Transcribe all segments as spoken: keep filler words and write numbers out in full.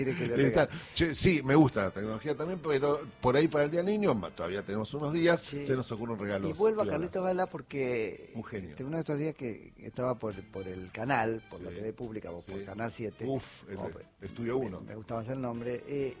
Está, che, sí, me gusta la tecnología también, pero por ahí para el Día del Niño, todavía tenemos unos días, sí. Se nos ocurre un regalo. Y vuelvo a Carlitos Balá porque un genio. Uno de estos días que estaba por, por el canal, por sí. la T V pública, o sí. por Canal siete. Uf, el, oh, Estudio uno. Me, me gustaba hacer el nombre. Eh,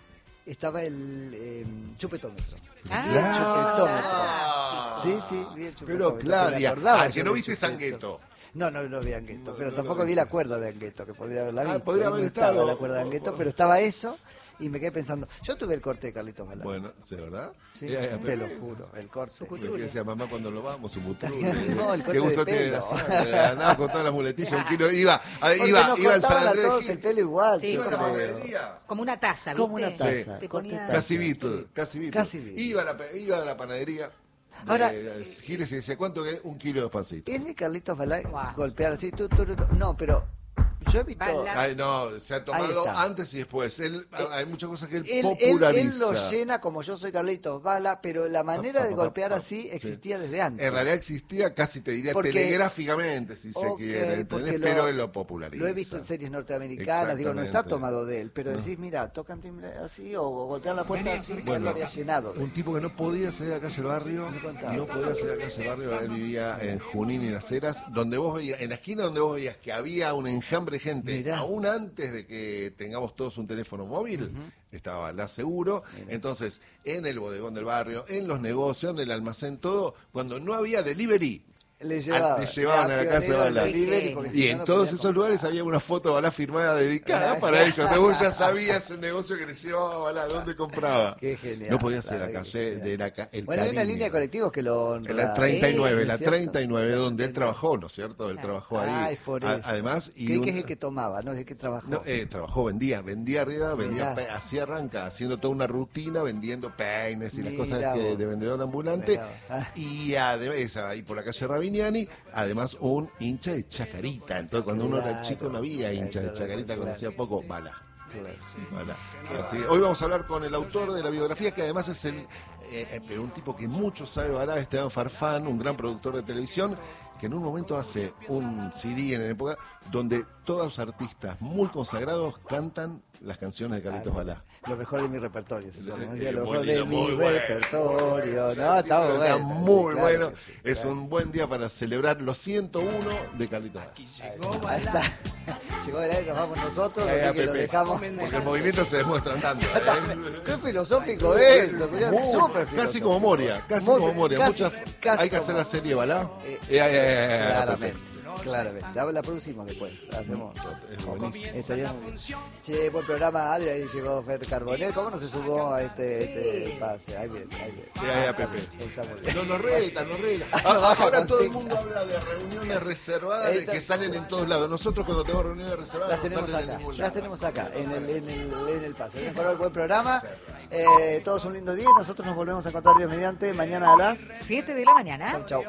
estaba el eh, chupetómetro. Ah. Vi el chupetómetro. Sí, sí, vi el chupetómetro. Pero Claudia, ah, que no viste Sangueto. No, no, no vi Angueto, no, pero no, tampoco no vi la cuerda de Angueto, que podría haberla visto. Ah, podría haber estado. La cuerda de Angueto, pero estaba eso y me quedé pensando. Yo tuve el corte de Carlitos Balá. Bueno, ¿sí, verdad? Sí, eh, te lo juro, el corte. Me decía, mamá, cuando lo vamos, un butrón. No, el corte Qué gusto de tiene pelo. la andaba con todas las muletillas, un kilo, iba, iba, nos iba en San a Andrés. todos el pelo igual. Sí, como, como una taza, ¿viste? Como una taza. Sí. Te ponía... Casi Beatle, casi Beatle. Casi Beatle. Iba a la, iba a la panadería. Ahora, de Giles y decía, ¿cuánto que un kilo de pancito? ¿Es de Carlitos Balá wow. golpear así? Tú, tú, tú, no, pero yo he visto... Ay, no, se ha tomado antes y después. Él, eh, hay muchas cosas que él, él populariza. Él, él lo llena como yo soy Carlitos Balá, pero la manera de golpear así existía sí. desde antes. En realidad existía, casi te diría, porque, telegráficamente, si okay, se quiere, ¿entendés? Lo, pero él lo populariza. Lo he visto en series norteamericanas, digo, no está tomado de él, pero no. decís, mira, tocan timbre así o golpean la puerta así, bueno, él lo había llenado. Un tipo que no podía salir a la calle del barrio, no podía salir a la calle del barrio, él vivía en Junín y Las Heras, donde vos veías, en la esquina donde vos veías que había un enjambre de gente, mirá. Aún antes de que tengamos todos un teléfono móvil, uh-huh. estaba la seguro. Mirá. Entonces, en el bodegón del barrio, en los negocios, en el almacén, todo, cuando no había delivery, le, llevaba, le llevaban a la casa de Balá. Y si en no todos esos lugares había una foto de Balá firmada dedicada para ellos. Entonces vos ya sabías el negocio que le llevaba a Balá, dónde compraba. Qué genial. No podía ser la calle de la el Bueno, hay una línea de colectivos que lo honra. En la treinta y nueve, sí, la treinta y nueve, donde él trabajó, ¿no es cierto? Él trabajó ahí. Ah, es por eso. Además, y ¿Qué, un... ¿Qué es el que tomaba? No es el que trabajó. No, eh, trabajó, vendía, vendía arriba, vendía, pe... así arranca, haciendo toda una rutina, vendiendo peines y Mira las cosas que, de vendedor ambulante. Ah. Y además, ahí por la calle Rabiniani, además un hincha de Chacarita. Entonces cuando uno era chico no había hincha de Chacarita, conocía poco Balá. Balá. Así, hoy vamos a hablar con el autor de la biografía, que además es el eh, pero un tipo que mucho sabe Balá, Esteban Farfán, un gran productor de televisión, que en un momento hace un C D en la época donde todos los artistas muy consagrados cantan las canciones de Carlitos ah, Balá. Lo mejor de mi repertorio, se llama. Eh, lo mejor de mi bueno. repertorio. No, está bueno. Está muy claro bueno. Sí, es claro. un buen día para celebrar los ciento uno de Carlitos Balá. Llegó Balá. Llegó Balá y nos vamos nosotros, eh, así que lo dejamos. Porque el movimiento se demuestra andando. ¿eh? Qué filosófico es. Súper Casi como Moria. Casi Muy, como Moria. Casi, Muchas, casi hay que como, hacer la serie Balá. Eh, eh, eh, eh, claramente. Claramente, la, la producimos después, la hacemos. Es buenísimo. Estaría muy bien. Che, buen programa, Adri, ahí llegó Fer Carbonell. ¿Cómo no se sumó a este, este pase? Ahí bien, ahí bien. Sí, ahí a Pepe. No nos retan, nos retan. no Ahora todo el mundo habla de reuniones reservadas de que salen en todos lados. Nosotros cuando tenemos reuniones reservadas las no tenemos salen acá, en ningún lado. las tenemos acá, en el, en el, en el pase. Mejoró el buen programa. Eh, todos un lindo día. Nosotros nos volvemos a encontrar Dios mediante mañana a las siete de la mañana. Chau, chau.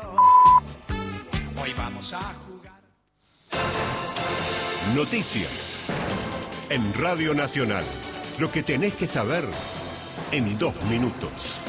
Hoy vamos a jugar. Noticias en Radio Nacional. Lo que tenés que saber en dos minutos.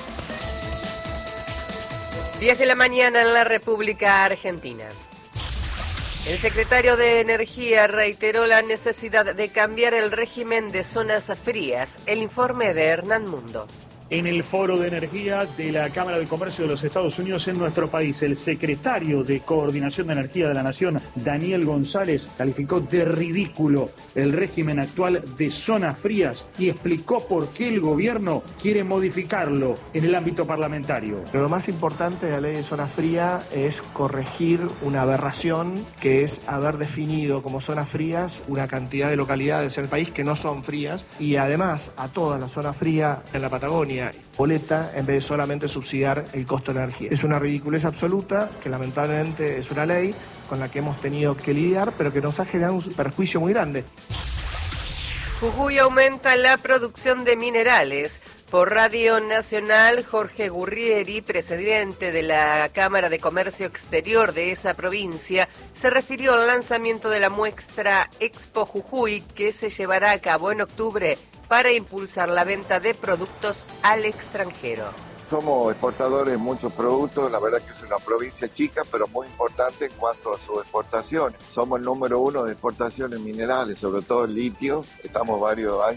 diez de la mañana en la República Argentina. El secretario de Energía reiteró la necesidad de cambiar el régimen de zonas frías. El informe de Hernán Mundo. En el Foro de Energía de la Cámara de Comercio de los Estados Unidos en nuestro país, el secretario de Coordinación de Energía de la Nación, Daniel González, calificó de ridículo el régimen actual de zonas frías y explicó por qué el gobierno quiere modificarlo en el ámbito parlamentario. Pero lo más importante de la ley de zona fría es corregir una aberración, que es haber definido como zonas frías una cantidad de localidades en el país que no son frías, y además a toda la zona fría en la Patagonia boleta en vez de solamente subsidiar el costo de la energía. Es una ridiculez absoluta que lamentablemente es una ley con la que hemos tenido que lidiar, pero que nos ha generado un perjuicio muy grande. Jujuy aumenta la producción de minerales. Por Radio Nacional, Jorge Gurrieri, presidente de la Cámara de Comercio Exterior de esa provincia, se refirió al lanzamiento de la muestra Expo Jujuy, que se llevará a cabo en octubre para impulsar la venta de productos al extranjero. Somos exportadores de muchos productos, la verdad que es una provincia chica, pero muy importante en cuanto a sus exportaciones. Somos el número uno de exportaciones minerales, sobre todo el litio. Estamos varios años